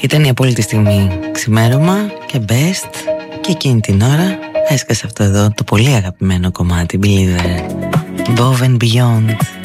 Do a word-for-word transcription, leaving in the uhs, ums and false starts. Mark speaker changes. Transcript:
Speaker 1: Ήταν η απόλυτη στιγμή. Ξημέρωμα και best. Και εκείνη την ώρα έσκασε αυτό εδώ το πολύ αγαπημένο κομμάτι Believer, Above and Beyond.